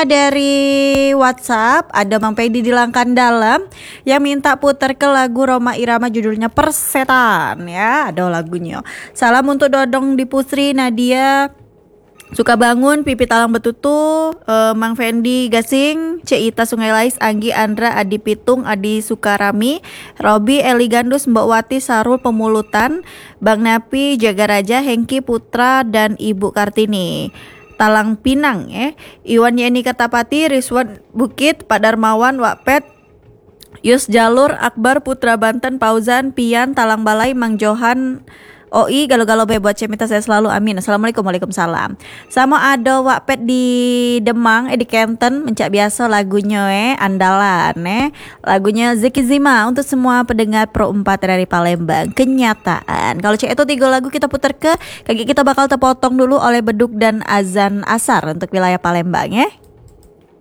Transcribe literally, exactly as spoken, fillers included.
pertama dari WhatsApp ada Mang Pedi di Langkan Dalam yang minta putar ke lagu Rhoma Irama judulnya Persetan ya. Ada lagunya. Salam untuk Dodong di Pusri, Nadia Suka Bangun, Pipi Talang Betutu, uh, Mang Fendi Gasing, Ceita Sungai Lais, Anggi Andra, Adi Pitung, Adi Sukarami, Robi, Eli Gandus, Mbak Wati, Sarul Pemulutan, Bang Napi, Jaga Raja, Hengki Putra, dan Ibu Kartini. Talang Pinang ya, Iwan Yeni Ketapati, Rizwan Bukit, Pak Darmawan, Wakpet, Yus Jalur, Akbar Putra Banten, Pauzan, Pian, Talang Balai, Mang Johan, O I galau-galau be buat cemita saya selalu, amin. Assalamualaikum, waalaikumsalam. Sama ada Wakpet di Demang, eh di Kenten, mencak biasa lagunya eh andalan eh lagunya Zeki Zima untuk semua pendengar Pro empat dari Palembang. Kenyataan. Kalau cek itu tiga lagu kita putar ke kaki kita bakal terpotong dulu oleh beduk dan azan asar untuk wilayah Palembang ya.